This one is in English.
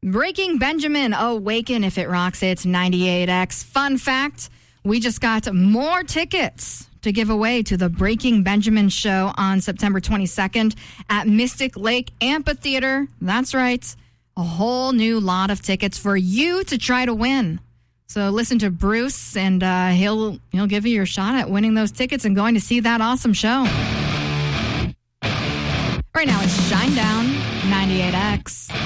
Breaking Benjamin, Awaken If It Rocks. It's 98X. Fun fact, we just got more tickets to give away to the Breaking Benjamin show on September 22nd at Mystic Lake Amphitheater. That's right. A whole new lot of tickets for you to try to win. So listen to Bruce, and he'll give you your shot at winning those tickets and going to see that awesome show. Right now, it's Shine Down, 98X.